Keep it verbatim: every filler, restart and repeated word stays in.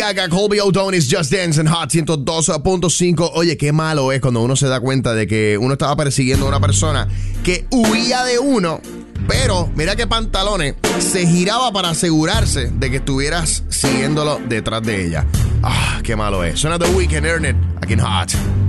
Gaga, Colby O'Donnell's Just Dance en Hot ciento dos punto cinco. Oye, qué malo es cuando uno se da cuenta de que uno estaba persiguiendo a una persona que huía de uno, pero mira qué pantalones, se giraba para asegurarse de que estuvieras siguiéndolo detrás de ella. Ah, qué malo es. Suena The Weeknd, Earn It, aquí en Hot.